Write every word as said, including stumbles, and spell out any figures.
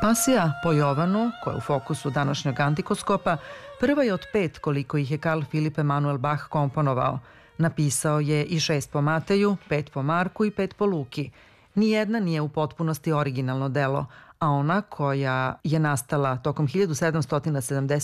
Asija po Jovanu, koja je u fokusu današnjeg antikoskopa, prva je od pet koliko ih je Karl Filip Emanuel Bach komponovao. Napisao je i šest po Mateju, pet po Marku i pet po Luki. Nijedna nije u potpunosti originalno delo, a ona koja je nastala tokom hiljadu sedamsto sedamdeset